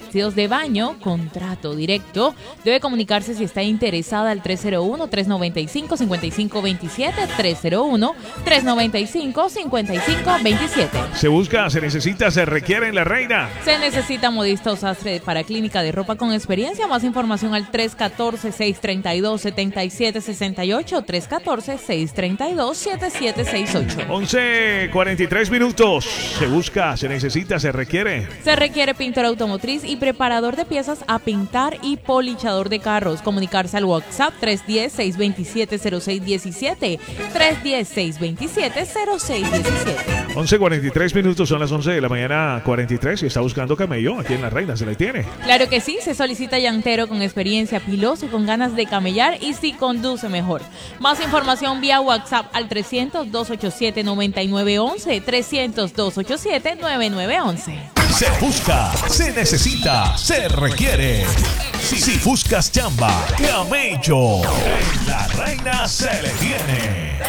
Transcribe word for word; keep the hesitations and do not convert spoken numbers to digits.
vestidos de baño, contrato directo. Debe comunicarse si está interesada al tres cero uno, tres nueve cinco, cinco cinco dos siete, tres cero uno, tres nueve cinco, cinco cinco dos siete. Se busca, se necesita, se requiere en La Reina. Se necesita modista o sastre para clínica de ropa con experiencia. Más información al tres uno cuatro, seis tres dos, siete siete seis ocho, tres uno cuatro, seis tres dos, siete siete seis ocho. once cuarenta y tres minutos. Se busca, se necesita, se requiere. Se requiere pintor automotriz y preparador de piezas a pintar y polichador de carros. Comunicarse al WhatsApp tres uno cero, seis dos siete, cero seis uno siete, tres uno cero, seis dos siete, cero seis uno siete. once cuarenta y tres minutos, son las once de la mañana cuarenta y tres y está buscando camello aquí en La Reina, ¿se le tiene? Claro que sí, se solicita llantero con experiencia, piloso con ganas de camellar y si conduce mejor. Más información vía WhatsApp al trescientos, dos ochenta y siete, noventa y nueve once, trescientos, dos ochenta y siete, noventa y nueve once. Se busca, se necesita, se requiere. Si, si buscas chamba, camello, en La Reina se le tiene.